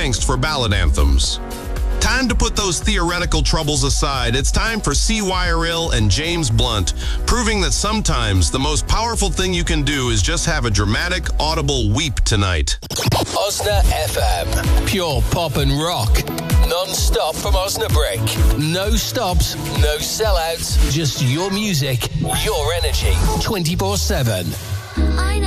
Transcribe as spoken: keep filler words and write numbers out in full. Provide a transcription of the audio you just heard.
angst for ballad anthems. Time to put those theoretical troubles aside. It's time for C. Wire-Ill and James Blunt, proving that sometimes the most powerful thing you can do is just have a dramatic, audible weep tonight. Osna F M. Pure pop and rock. Non-stop from Osnabrück. No stops, no sellouts. Just your music, your energy. twenty-four seven. I know.